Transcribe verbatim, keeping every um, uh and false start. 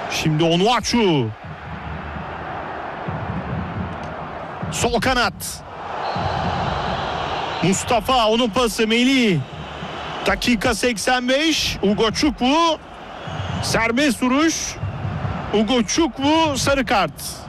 Şimdi Onuachu. Sol kanat. Mustafa, onun pası Melih. Dakika seksen beş. Ugochukwu. Serbest vuruş. Ugochukwu sarı kart.